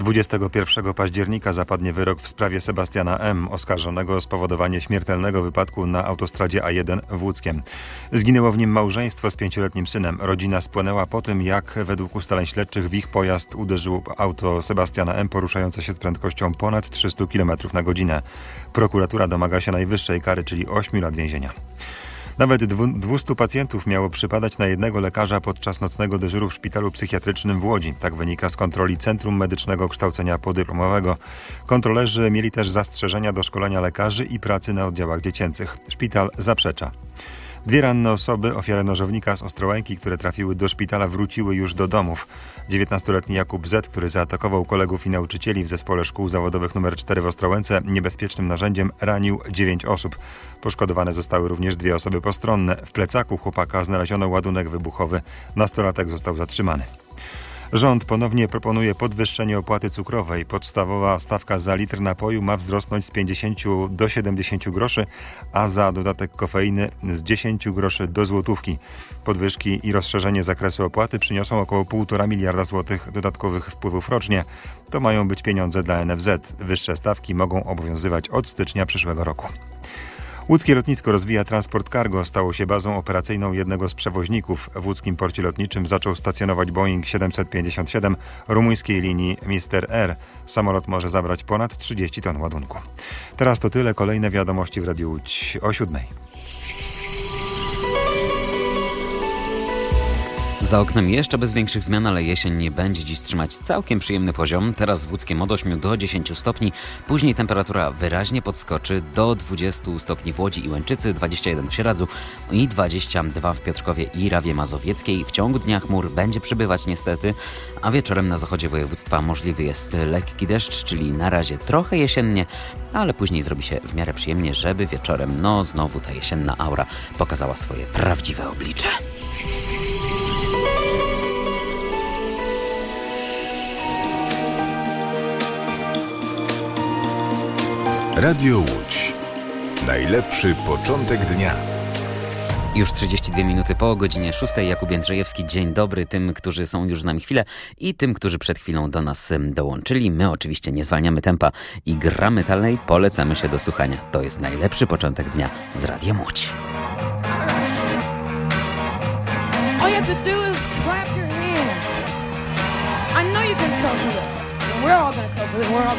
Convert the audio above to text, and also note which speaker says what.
Speaker 1: 21 października zapadnie wyrok w sprawie Sebastiana M., oskarżonego o spowodowanie śmiertelnego wypadku na autostradzie A1 w Łódzkiem. Zginęło w nim małżeństwo z 5-letnim synem. Rodzina spłonęła po tym, jak według ustaleń śledczych w ich pojazd uderzyło auto Sebastiana M. poruszające się z prędkością ponad 300 km na godzinę. Prokuratura domaga się najwyższej kary, czyli 8 lat więzienia. Nawet 200 pacjentów miało przypadać na jednego lekarza podczas nocnego dyżuru w szpitalu psychiatrycznym w Łodzi. Tak wynika z kontroli Centrum Medycznego Kształcenia Podyplomowego. Kontrolerzy mieli też zastrzeżenia do szkolenia lekarzy i pracy na oddziałach dziecięcych. Szpital zaprzecza. 2 ranne osoby, ofiary nożownika z Ostrołęki, które trafiły do szpitala, wróciły już do domów. 19-letni Jakub Z., który zaatakował kolegów i nauczycieli w zespole szkół zawodowych nr 4 w Ostrołęce, niebezpiecznym narzędziem ranił 9 osób. Poszkodowane zostały również 2 osoby postronne. W plecaku chłopaka znaleziono ładunek wybuchowy. Nastolatek został zatrzymany. Rząd ponownie proponuje podwyższenie opłaty cukrowej. Podstawowa stawka za litr napoju ma wzrosnąć z 50 do 70 groszy, a za dodatek kofeiny z 10 groszy do złotówki. Podwyżki i rozszerzenie zakresu opłaty przyniosą około 1,5 miliarda złotych dodatkowych wpływów rocznie. To mają być pieniądze dla NFZ. Wyższe stawki mogą obowiązywać od stycznia przyszłego roku. Łódzkie lotnisko rozwija transport cargo. Stało się bazą operacyjną jednego z przewoźników. W łódzkim porcie lotniczym zaczął stacjonować Boeing 757 rumuńskiej linii Mister Air. Samolot może zabrać ponad 30 ton ładunku. Teraz to tyle. Kolejne wiadomości w Radiu Łódź o 7:00.
Speaker 2: Za oknem jeszcze bez większych zmian, ale jesień będzie dziś trzymać całkiem przyjemny poziom. Teraz w Łódzkiem od 8 do 10 stopni. Później temperatura wyraźnie podskoczy do 20 stopni w Łodzi i Łęczycy, 21 w Sieradzu i 22 w Piotrkowie i Rawie Mazowieckiej. W ciągu dnia chmur będzie przybywać niestety, a wieczorem na zachodzie województwa możliwy jest lekki deszcz, czyli na razie trochę jesiennie, ale później zrobi się w miarę przyjemnie, żeby wieczorem znowu ta jesienna aura pokazała swoje prawdziwe oblicze.
Speaker 3: Radio Łódź. Najlepszy początek dnia.
Speaker 2: Już 32 minuty po godzinie 6. Jakub Jędrzejewski. Dzień dobry tym, którzy są już z nami chwilę i tym, którzy przed chwilą do nas dołączyli. My oczywiście nie zwalniamy tempa i gramy dalej. Polecamy się do słuchania. To jest najlepszy początek dnia z Radiem Łódź.
Speaker 4: All you have to do is clap your hands. I know you can cope with it. We're all going to cope with it. We're all